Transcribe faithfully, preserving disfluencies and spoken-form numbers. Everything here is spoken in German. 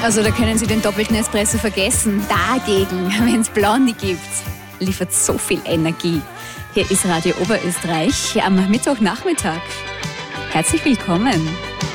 Also da können Sie den doppelten Espresso vergessen. Dagegen, wenn es Blondie gibt, liefert so viel Energie. Hier ist Radio Oberösterreich am Mittwochnachmittag. Herzlich willkommen.